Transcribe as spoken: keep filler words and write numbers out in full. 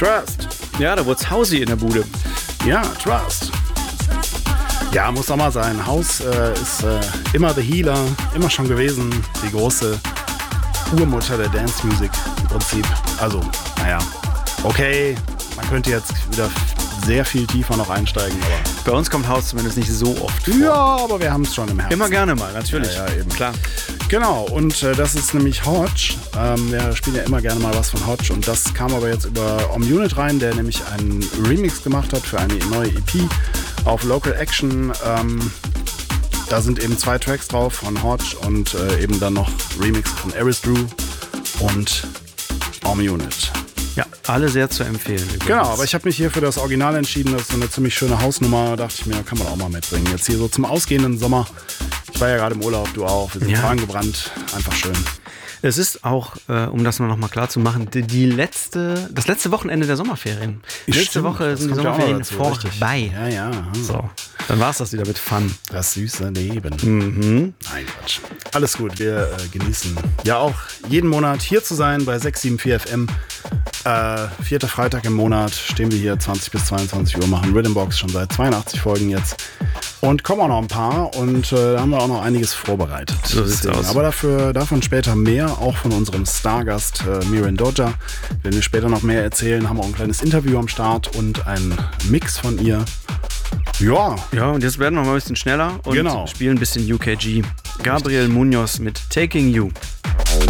Trust. Ja, da wurd's Hausi in der Bude. Ja, Trust. Ja, muss auch mal sein. House äh, ist äh, immer The Healer, immer schon gewesen. Die große Urmutter der Dance Music im Prinzip. Also, naja, okay, man könnte jetzt wieder sehr viel tiefer noch einsteigen. Aber Bei uns kommt House zumindest nicht so oft vor. Ja, aber wir haben es schon im Herzen. Immer gerne mal, natürlich. Ja, ja, eben. Klar. Genau, und äh, das ist nämlich Hodge. Ähm, wir spielen ja immer gerne mal was von Hodge. Und das kam aber jetzt über Om-Unit rein, der nämlich einen Remix gemacht hat für eine neue E P auf Local Action. Ähm, da sind eben zwei Tracks drauf von Hodge und äh, eben dann noch Remix von Eris Drew und Om-Unit. Ja, alle sehr zu empfehlen. Übrigens. Genau, aber ich habe mich hier für das Original entschieden. Das ist so eine ziemlich schöne Hausnummer. Da dachte ich mir, kann man auch mal mitbringen. Jetzt hier so zum ausgehenden Sommer. Ich war ja gerade im Urlaub, du auch. Wir sind Ja. gebrannt. Einfach schön. Es ist auch, äh, um das noch mal klar zu machen, die, die letzte, das letzte Wochenende der Sommerferien. Letzte Stimmt, Woche das sind die kommt ja auch noch Sommerferien dazu, vorbei. richtig. Ja, ja. hm. So, dann war es das wieder mit Fun. Das süße Leben. Mhm. Nein, Quatsch. Alles gut, wir äh, genießen ja auch jeden Monat hier zu sein bei sechs sieben vier F M. Äh, vierter Freitag im Monat stehen wir hier zwanzig bis zweiundzwanzig Uhr, machen Rhythmbox schon seit zweiundachtzig Folgen jetzt. Und kommen auch noch ein paar und äh, da haben wir auch noch einiges vorbereitet. So sieht's Deswegen. aus. Aber dafür, davon später mehr, auch von unserem Stargast äh, Miran Doja. Wenn wir später noch mehr erzählen, haben wir auch ein kleines Interview am Start und einen Mix von ihr. Ja, Ja, und jetzt werden wir mal ein bisschen schneller und Genau. spielen ein bisschen U K G. Gabriel Munoz mit Taking You.